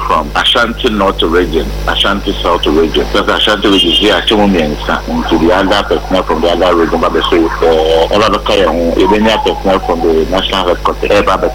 from Ashanti North region, Ashanti South region. Because Ashanti region is here, to the other personnel from the other region, but they say, even the personnel from the national headquarters,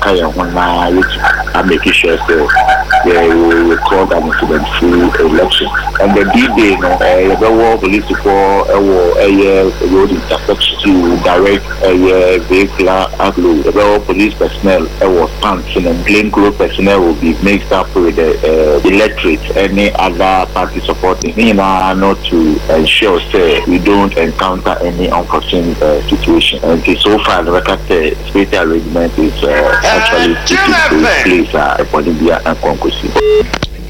I'm making sure they will record an incident-free election. And the D-Day, the war police for road intersection to direct vehicular outload. The war police personnel was punching and plain clothes personnel will be mixed up with the electorate, any other party supporting, not to ensure we don't encounter any unforeseen situation. And so far, the record state arrangement is actually taking place for Libya and Concourse.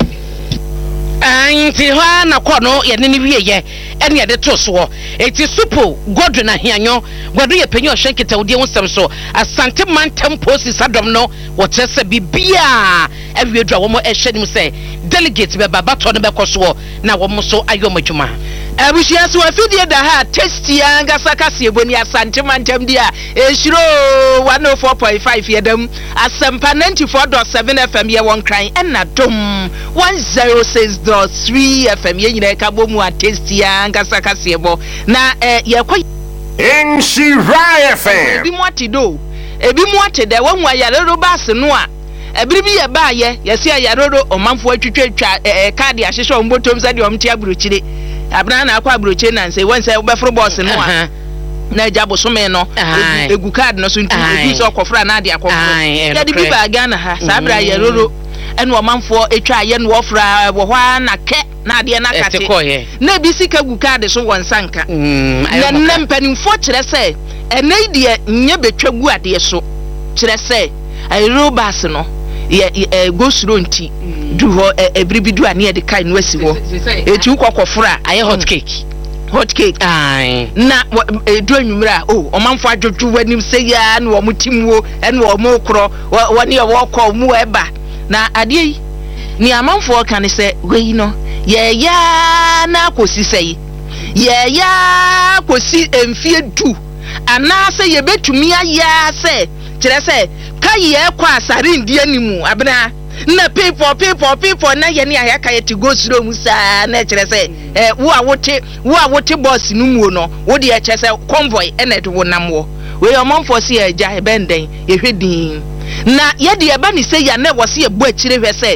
Anti na kono ye ne wie ye ene ye de to so eti supo Godwin ahianyo Godwin ye penyo hwenkita wodi wonsem so Asante Mantam Posi Sadom no wo kyerese bibia awiedua wo mo ehwe nim se delegate be baba to no be koso na wo mo so ayomadwuma abushia so afidie da ha testia ngasa kase eboni Asante Mantam dia ehiro 104.5 yedam Asempa 94.7 FM ye won kran ena dom 106.3 FM ye nyina ka bo mu atestia ngasa kase ebo na ye kwa Nshira FM ebi mu atido ebi mu atede wanhu ayarero bass no a ebiri bi ye ba ye se ayarero omanfo atwetwa card ahyehyɛ ombotom sɛ de omti abrochire abna na akwa abrochire na nse won sɛ obɛfro boss no a na jabo some no egu card no so ntu ebi so okofra na ade akofra ya de bi ba Ghana ha sabra ayarero ene omanfo etwa aye no ofra wo hwa na ke na ade na kate na bi sika gu card so won sanka na nempanimfo kire se ene de nye betwa gu ade so kire se ayero bass no ye go suro nti du ho ebribidu ane ye de kai no asi ho eti ukokofra aye hot cake na edu anwumra omanfo adwodwo wanim se ya na wo mutimwo ene wo mo kro woni ye wo kɔ mu eba na ade yi ni amanfo kan se wei no ye ya na kosi sei ye ya kosi emfie du ana se ye betumi aya se kire se kai ye kwa asare ndi animu abena na people na ye ne ayaka ye ti go suro mu sa na kire se wo a wote boss no mu no wo de kire se convoy ene de wo namwo we omanfo se ye ja ebenden ye hwedin na ye de eba ni se ya na wo se ye bu akire hwe se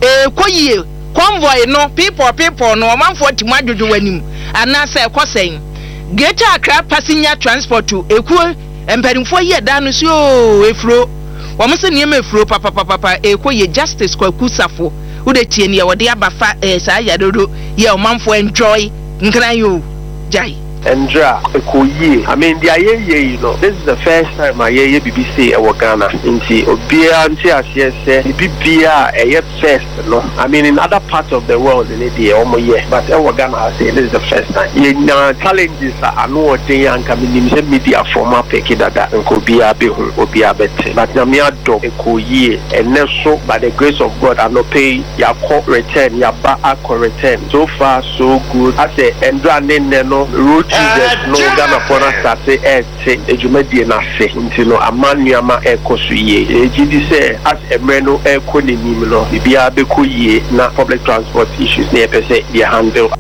koyie convoy no people no omanfo ti mu adwodwo wanim ana se kosen Greater Accra passenger transport to ekuo emperimfo ye da no so efro wo mo se niam efro papa ekoye justice kwakusafo wo de tie ne ye wo de abafa sa yadodo ye omanfo enjoy nkran yo jai Endra Ekoye. I mean, the aye, you know, this is the first time I hear BBC ever Ghana. Inti Obia anti as say BBA a first, no. I mean, in other parts of the world, in India, almost yeah, but ever Ghana I say this is the first time. Yeah, challenges I know what they are coming in media format peki that Nkobia be Obia bete. But Namia do Ekoye and so by the grace of God I no pay your court return, your back return. So far so good. I say Endra no root Jesus no Ghana for us that say ejumadi na se nti no amanuama ekoso ye ejidi say as emreno ekonomi no bibia bekoye na public transport issues na epese dey handle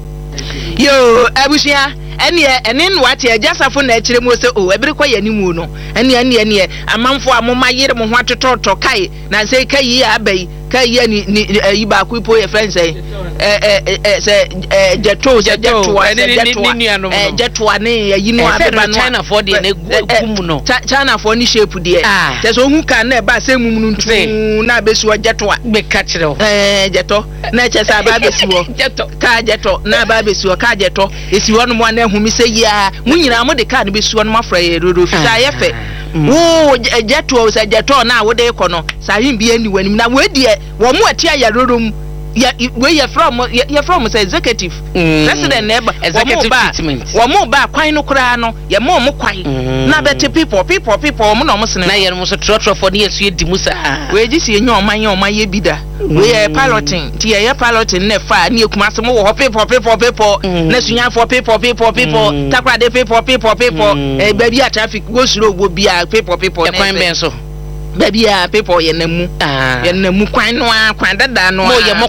yo abusia ene what ye jasafo na akire mo se ebere kwa yani mu no ene amanfo amoma yire mo ho atototo kai na say kai abai kai ni yiba ku ipo ye friend say jeto ne yinu abeba no China for de na gumu no China for ni shape de se so hu kan na e ba se mum ntu na besu jeto be ka kire jeto na che sa ba besu ka jeto na ba besu ka jeto esi wono mo na hu mi se ya munyina mo de ka na besu wono mafra ye rodo fisa ye fe wo jeto se jeto na wo de kono sa him bi ani wanim na we de wo mo atia ya rorom where you from say executive president neighbor executive treatment wo mo ba kwan no kura no ye mo kwan na bete people mo no mo sene na ye mo so trotro for ne yesu edi musa we ji si enyo oman ye bida we piloting ti ye piloting na fa na ekuma se mo wo people na sunya for people takwa de people baby a traffic go slow go bia people e kwan ben so baby a people ye namu kwan no kwan dada no